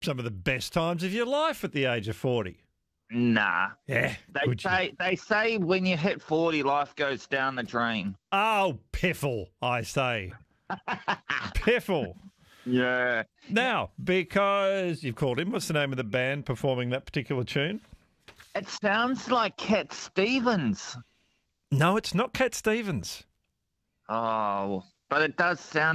some of the best times of your life at the age of 40. Nah. Yeah. They say when you hit 40, life goes down the drain. Oh, piffle, I say. Piffle. Yeah. Now, because you've called in, what's the name of the band performing that particular tune? It sounds like Cat Stevens. No, it's not Cat Stevens. Oh, but it does sound